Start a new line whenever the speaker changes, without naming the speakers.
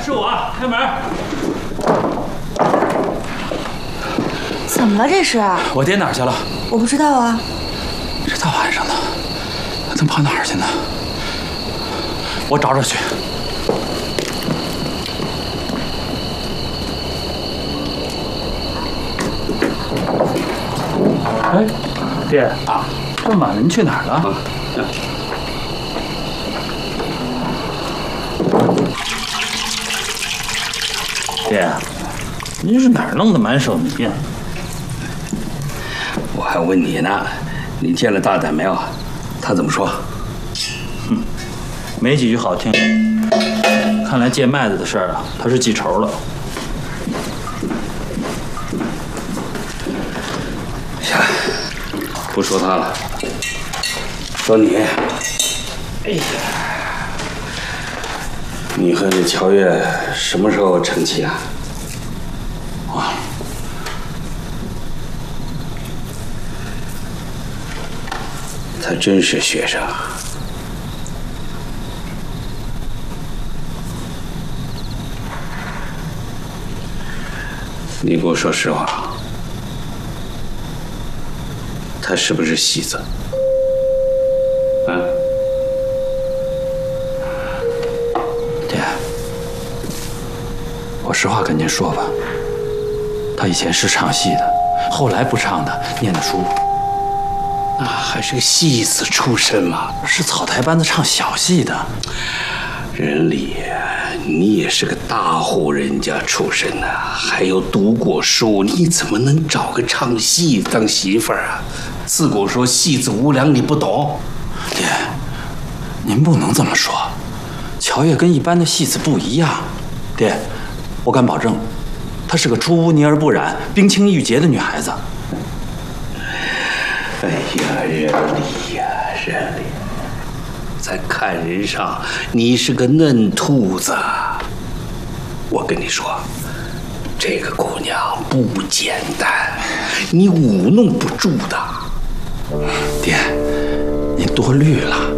是我，开门。
怎么了这是？
我爹哪儿去了？
我不知道啊。
这大晚上的，他能跑哪儿去呢？我找找去。哎，爹啊，这么晚了，您去哪儿了？爹，您是哪儿弄的满手泥呀？
我还问你呢，你见了大胆没有？他怎么说？
哼，没几句好听。看来借麦子的事儿啊，他是记仇了。
行，不说他了，说你。哎呀，你和这乔月什么时候成亲啊？
啊，
他真是学生。你给我说实话，他是不是戏子？啊？
爹，我实话跟您说吧，他以前是唱戏的，后来不唱的，念的书。
那还是个戏子出身嘛，
是草台班子唱小戏的。
任理，你也是个大户人家出身的，还有读过书，你怎么能找个唱戏当媳妇儿啊？自古说戏子无良，你不懂。
爹，您不能这么说，乔月跟一般的戏子不一样。爹，我敢保证，她是个出污泥而不染、冰清玉洁的女孩子。
哎呀，任理呀，任理，在看人上，你是个嫩兔子。我跟你说，这个姑娘不简单，你舞弄不住的。
爹，您多虑了。